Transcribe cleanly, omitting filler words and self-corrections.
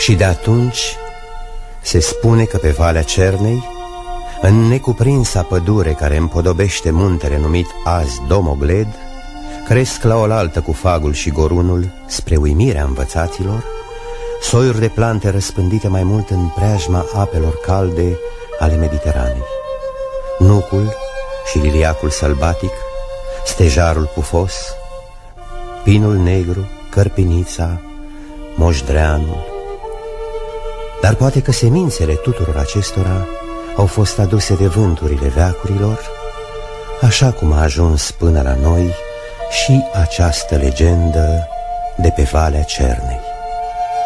Și de atunci se spune că pe Valea Cernei, în necuprinsa pădure care împodobește muntele numit azi Domogled, cresc la oaltă cu fagul și gorunul, spre uimirea învățaților, soiuri de plante răspândite mai mult în preajma apelor calde ale Mediteranei. Nucul și liliacul sălbatic, stejarul pufos, pinul negru, cărpinița, moșdreanul. Dar poate că semințele tuturor acestora au fost aduse de vânturile veacurilor, așa cum a ajuns până la noi și această legendă de pe Valea Cernei.